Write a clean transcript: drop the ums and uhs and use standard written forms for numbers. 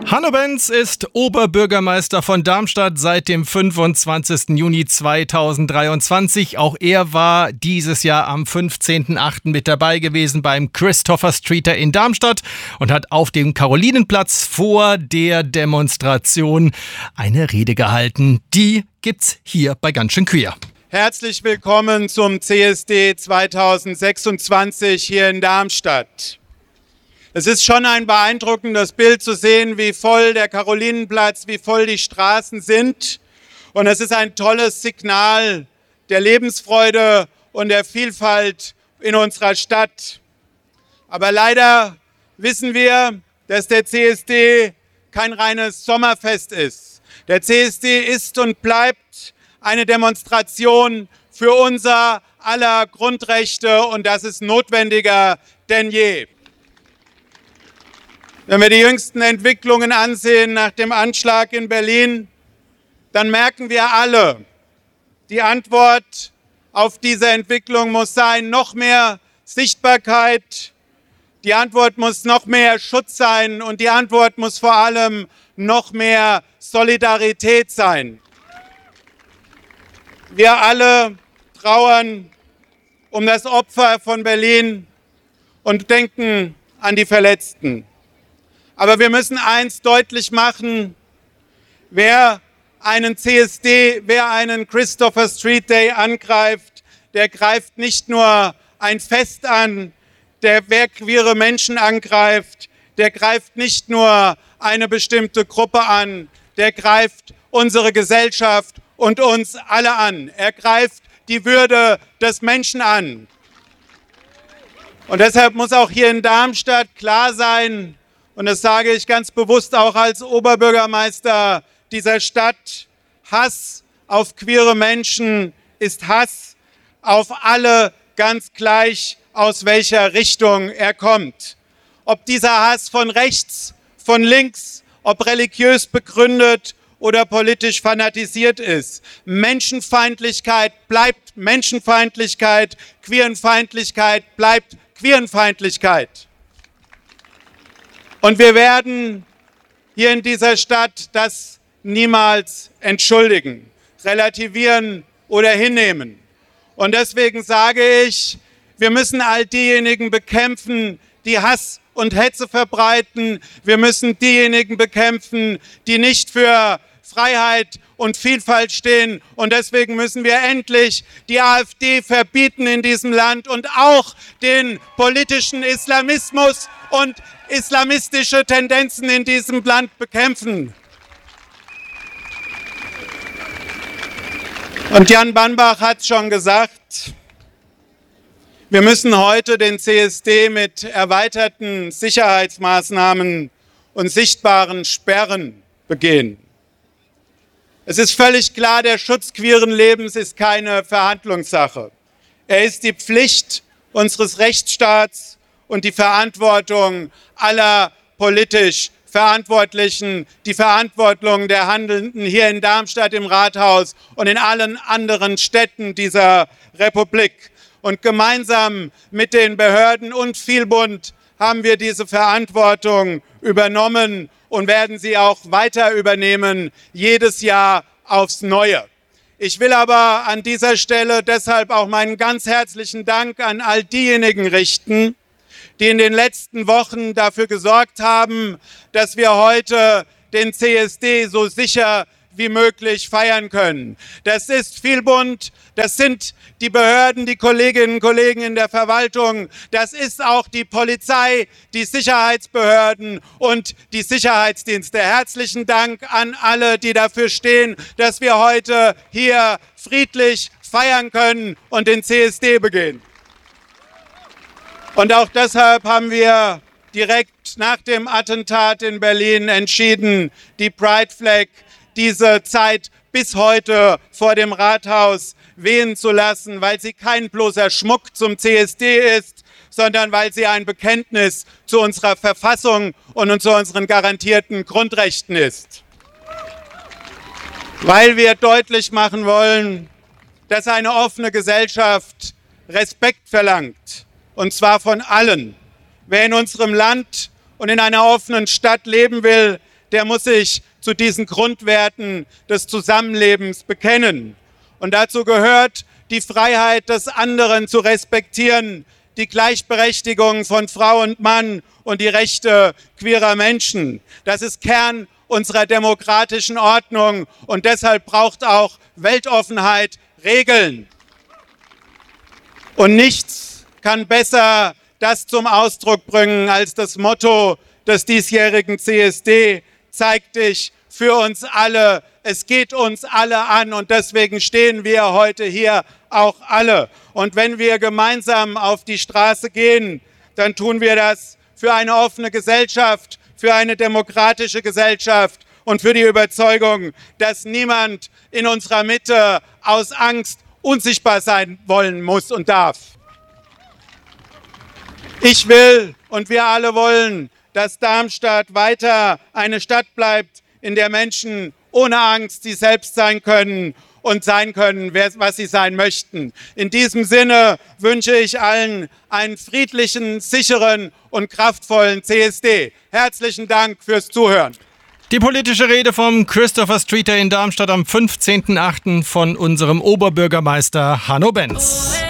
Hanno Benz ist Oberbürgermeister von Darmstadt seit dem 25. Juni 2023. Auch er war dieses Jahr am 15.08. mit dabei gewesen beim Christopher Streeter in Darmstadt und hat auf dem Karolinenplatz vor der Demonstration eine Rede gehalten. Die gibt's hier bei Ganz schön queer. Herzlich willkommen zum CSD 2026 hier in Darmstadt. Es ist schon ein beeindruckendes Bild zu sehen, wie voll der Karolinenplatz, wie voll die Straßen sind. Und es ist ein tolles Signal der Lebensfreude und der Vielfalt in unserer Stadt. Aber leider wissen wir, dass der CSD kein reines Sommerfest ist. Der CSD ist und bleibt eine Demonstration für unser aller Grundrechte und das ist notwendiger denn je. Wenn wir die jüngsten Entwicklungen ansehen nach dem Anschlag in Berlin, dann merken wir alle, die Antwort auf diese Entwicklung muss sein, noch mehr Sichtbarkeit, die Antwort muss noch mehr Schutz sein und die Antwort muss vor allem noch mehr Solidarität sein. Wir alle trauern um das Opfer von Berlin und denken an die Verletzten. Aber wir müssen eins deutlich machen, wer einen CSD, wer einen Christopher Street Day angreift, der greift nicht nur ein Fest an, wer queere Menschen angreift, der greift nicht nur eine bestimmte Gruppe an, der greift unsere Gesellschaft und uns alle an. Er greift die Würde des Menschen an. Und deshalb muss auch hier in Darmstadt klar sein, und das sage ich ganz bewusst auch als Oberbürgermeister dieser Stadt, Hass auf queere Menschen ist Hass auf alle, ganz gleich, aus welcher Richtung er kommt. Ob dieser Hass von rechts, von links, ob religiös begründet oder politisch fanatisiert ist. Menschenfeindlichkeit bleibt Menschenfeindlichkeit, Queerenfeindlichkeit bleibt Queerenfeindlichkeit. Und wir werden hier in dieser Stadt das niemals entschuldigen, relativieren oder hinnehmen. Und deswegen sage ich, wir müssen all diejenigen bekämpfen, die Hass und Hetze verbreiten. Wir müssen diejenigen bekämpfen, die nicht für Freiheit und Vielfalt stehen. Und deswegen müssen wir endlich die AfD verbieten in diesem Land und auch den politischen Islamismus und islamistische Tendenzen in diesem Land bekämpfen. Und Jan Banbach hat schon gesagt, wir müssen heute den CSD mit erweiterten Sicherheitsmaßnahmen und sichtbaren Sperren begehen. Es ist völlig klar, der Schutz queeren Lebens ist keine Verhandlungssache. Er ist die Pflicht unseres Rechtsstaats und die Verantwortung aller politisch Verantwortlichen, die Verantwortung der Handelnden hier in Darmstadt im Rathaus und in allen anderen Städten dieser Republik. Und gemeinsam mit den Behörden und Vielbund haben wir diese Verantwortung übernommen und werden sie auch weiter übernehmen, jedes Jahr aufs Neue. Ich will aber an dieser Stelle deshalb auch meinen ganz herzlichen Dank an all diejenigen richten, die in den letzten Wochen dafür gesorgt haben, dass wir heute den CSD so sicher wie möglich feiern können. Das ist Vielbund, das sind die Behörden, die Kolleginnen und Kollegen in der Verwaltung, das ist auch die Polizei, die Sicherheitsbehörden und die Sicherheitsdienste. Herzlichen Dank an alle, die dafür stehen, dass wir heute hier friedlich feiern können und den CSD begehen. Und auch deshalb haben wir direkt nach dem Attentat in Berlin entschieden, die Pride Flag diese Zeit bis heute vor dem Rathaus wehen zu lassen, weil sie kein bloßer Schmuck zum CSD ist, sondern weil sie ein Bekenntnis zu unserer Verfassung und zu unseren garantierten Grundrechten ist. Weil wir deutlich machen wollen, dass eine offene Gesellschaft Respekt verlangt, und zwar von allen. Wer in unserem Land und in einer offenen Stadt leben will, der muss sich zu diesen Grundwerten des Zusammenlebens bekennen. Und dazu gehört, die Freiheit des anderen zu respektieren, die Gleichberechtigung von Frau und Mann und die Rechte queerer Menschen. Das ist Kern unserer demokratischen Ordnung und deshalb braucht auch Weltoffenheit Regeln. Und nichts kann besser das zum Ausdruck bringen als das Motto des diesjährigen CSD: Zeig dich für uns alle. Es geht uns alle an und deswegen stehen wir heute hier auch alle. Und wenn wir gemeinsam auf die Straße gehen, dann tun wir das für eine offene Gesellschaft, für eine demokratische Gesellschaft und für die Überzeugung, dass niemand in unserer Mitte aus Angst unsichtbar sein wollen muss und darf. Ich will und wir alle wollen, dass Darmstadt weiter eine Stadt bleibt, in der Menschen ohne Angst sie selbst sein können und sein können, was sie sein möchten. In diesem Sinne wünsche ich allen einen friedlichen, sicheren und kraftvollen CSD. Herzlichen Dank fürs Zuhören. Die politische Rede vom Christopher Streeter in Darmstadt am 15.08. von unserem Oberbürgermeister Hanno Benz.